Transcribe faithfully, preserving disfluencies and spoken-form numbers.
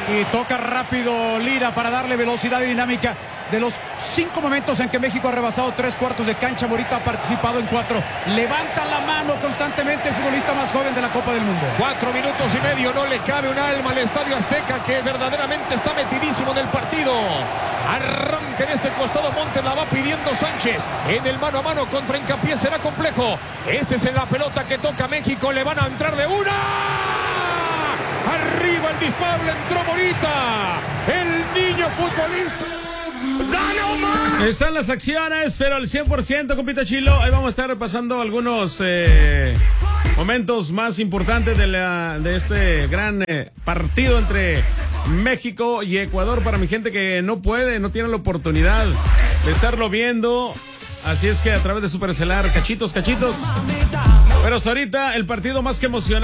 Y toca rápido Lira para darle velocidad y dinámica. De los cinco momentos en que México ha rebasado tres cuartos de cancha, Morita ha participado en cuatro. Levanta la mano constantemente el futbolista más joven de la Copa del Mundo. Cuatro minutos y medio, no le cabe un alma al Estadio Azteca, que verdaderamente está metidísimo en el partido. Arranca en este costado, Montes la va pidiendo Sánchez. En el mano a mano contra Hincapié será complejo. Este es en la pelota que toca México, le van a entrar de una. Arriba el disparo, entró Morita, el niño futbolista. Están las acciones, pero al cien por ciento, compita Chilo. Ahí vamos a estar repasando algunos eh, momentos más importantes de, la, de este gran eh, partido entre México y Ecuador, para mi gente que no puede, no tiene la oportunidad de estarlo viendo. Así es que a través de Supercelular, cachitos, cachitos. Pero hasta ahorita el partido más que emocionante.